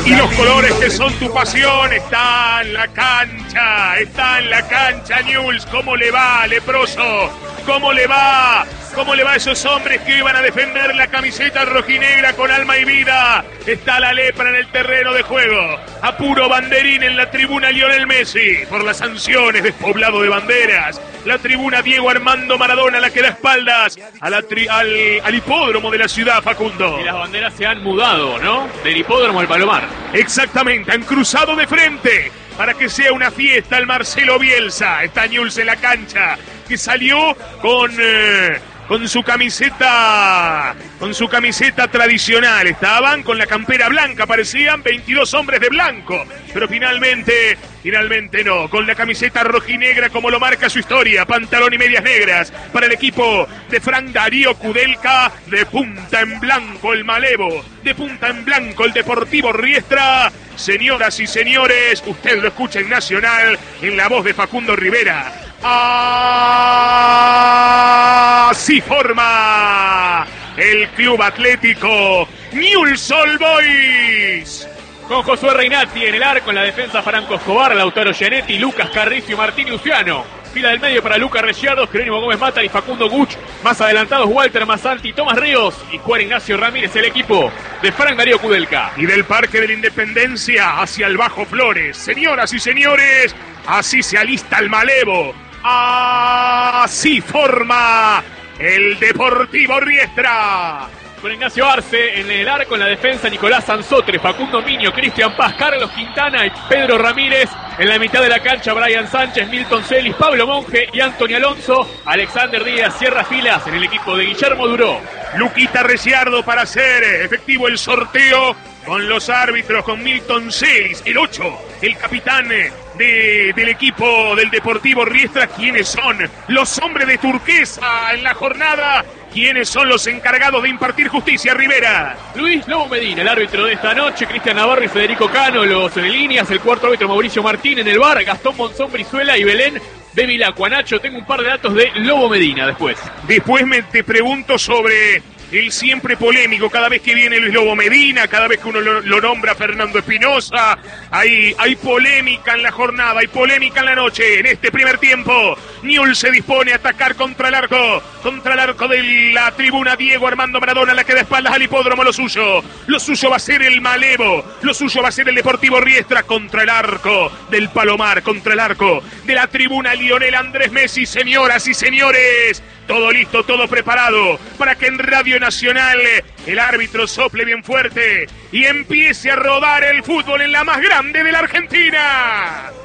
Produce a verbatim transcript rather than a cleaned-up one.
Y los colores que son tu pasión, está en la cancha, está en la cancha Newell's. ¿Cómo le va, leproso? ¿Cómo le va? ¿Cómo le va a esos hombres que iban a defender la camiseta rojinegra con alma y vida? Está la lepra en el terreno de juego. A puro banderín en la tribuna Lionel Messi. Por las sanciones, despoblado de banderas. La tribuna Diego Armando Maradona, la que da espaldas a la tri- al, al hipódromo de la ciudad, Facundo. Y las banderas se han mudado, ¿no? Del hipódromo al Palomar. Exactamente, han cruzado de frente para que sea una fiesta el Marcelo Bielsa. Está Newell's en la cancha, que salió con... Eh, con su camiseta, con su camiseta tradicional. Estaban con la campera blanca, parecían veintidós hombres de blanco, pero finalmente, finalmente no, con la camiseta rojinegra como lo marca su historia, pantalón y medias negras, para el equipo de Frank Darío Kudelka, de punta en blanco el Malevo, de punta en blanco el Deportivo Riestra. Señoras y señores, usted lo escucha en Nacional, en la voz de Facundo Rivera. Así forma el Club Atlético Newell's Old Boys. Con Josué Reinati en el arco, en la defensa Franco Escobar, Lautaro Gianetti, Lucas Carrizo y Martín Luciano. Fila del medio para Lucas Reciardo, Jerónimo Gómez Mata y Facundo Guch. Más adelantados Walter Masanti, Tomás Ríos y Juan Ignacio Ramírez, el equipo de Frank Darío Kudelka. Y del Parque de la Independencia hacia el Bajo Flores. Señoras y señores, así se alista el Malevo. Así forma el Deportivo Riestra. Con Ignacio Arce en el arco, en la defensa Nicolás Sansotre, Facundo Miño, Cristian Paz, Carlos Quintana y Pedro Ramírez. En la mitad de la cancha Brian Sánchez, Milton Celis, Pablo Monge y Antonio Alonso. Alexander Díaz cierra filas en el equipo de Guillermo Duró. Luquita Reciardo para hacer efectivo el sorteo con los árbitros, con Milton Celis, el ocho, el capitán de, del equipo del Deportivo Riestra. ¿Quiénes son los hombres de turquesa en la jornada? ¿Quiénes son los encargados de impartir justicia, Rivera? Luis Lobo Medina, el árbitro de esta noche, Cristian Navarro y Federico Cano, los en líneas, el cuarto árbitro Mauricio Martín en el V A R, Gastón Monzón Brizuela y Belén de Vilacua. Nacho, tengo un par de datos de Lobo Medina después. Después me te pregunto sobre el siempre polémico, cada vez que viene Luis Lobo Medina, cada vez que uno lo, lo nombra Fernando Espinosa, hay, hay polémica en la jornada, hay polémica en la noche. En este primer tiempo, Newell's se dispone a atacar contra el arco, contra el arco de la tribuna Diego Armando Maradona, la que da espaldas al hipódromo. Lo suyo, lo suyo va a ser el Malevo, lo suyo va a ser el Deportivo Riestra contra el arco del Palomar, contra el arco de la tribuna Lionel Andrés Messi. Señoras y señores, todo listo, todo preparado para que en Radio Nacional el árbitro sople bien fuerte y empiece a rodar el fútbol en la más grande de la Argentina.